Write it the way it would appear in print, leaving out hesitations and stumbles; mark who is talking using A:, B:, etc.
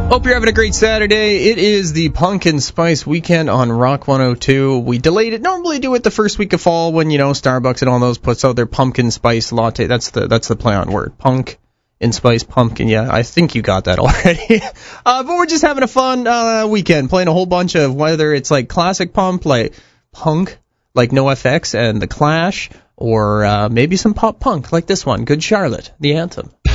A: Hope you're having a great Saturday. It is the Pumpkin Spice Weekend on Rock 102. We delayed it. Normally do it the first week of fall when, Starbucks and all those puts out their pumpkin spice latte. That's the play on word. Punk and spice pumpkin. Yeah, I think you got that already. But we're just having a fun weekend, playing a whole bunch of, whether it's like classic punk, like NoFX and The Clash, or maybe some pop punk like this one, Good Charlotte, the anthem.